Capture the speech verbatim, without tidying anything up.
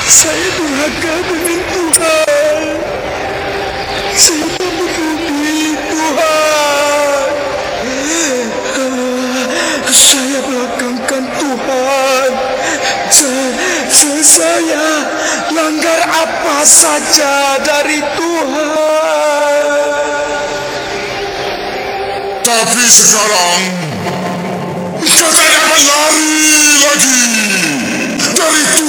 Saya durhaka dengan Tuhan. Saya membuli Tuhan. Saya belakangkan Tuhan. Saya, saya langgar apa saja dari Tuhan. Tapi sekarang kita dapat lari lagi dari Tuhan.